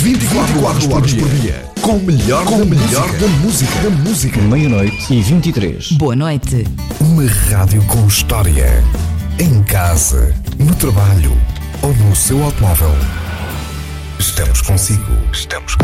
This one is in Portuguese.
24 horas por dia. Com o melhor da música. Meia-noite e 23. Boa noite. Uma rádio com história. Em casa, no trabalho ou no seu automóvel. Estamos consigo.